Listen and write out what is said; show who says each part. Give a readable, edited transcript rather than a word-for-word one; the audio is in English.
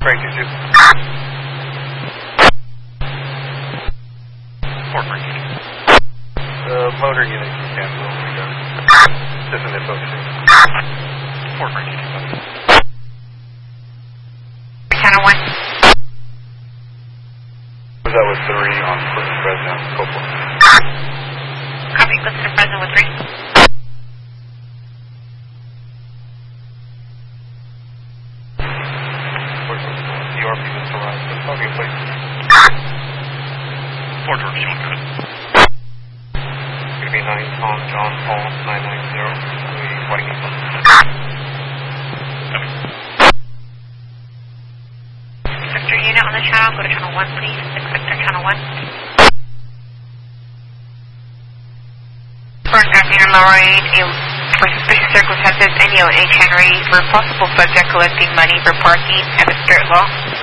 Speaker 1: Frank 2-2.
Speaker 2: Fort Frank 2-2.
Speaker 1: Motor unit from Campbell. This is it focusing.
Speaker 2: Fort Frank 2-2.
Speaker 3: Channel 1.
Speaker 1: Was that with 3 on Clinton Fresno, Copeland?
Speaker 3: Copy, Clinton Fresno with 3.
Speaker 1: Where's the RP that's arrived? That's probably a place.
Speaker 2: Fort George, you want to go?
Speaker 1: It's going to be 9 Tom John Paul 990. Whiting Eagle.
Speaker 2: Copy.
Speaker 3: Sector unit on the channel, go to channel 1 please. Sector channel 1. First Avenue Lorraine, for suspicious circumstances, NEO and H. Henry for possible subject collecting money for parking at the skirt law.